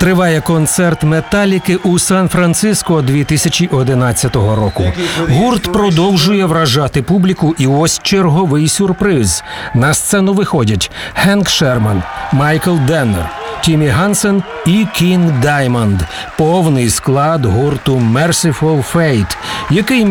Триває концерт «Металіки» у Сан-Франциско 2011 року. Гурт продовжує вражати публіку, і ось черговий сюрприз. На сцену виходять Хенк Шерман, Майкл Деннер, Тімі Гансен і Кінг Даймонд. Повний склад гурту Mercyful Fate, який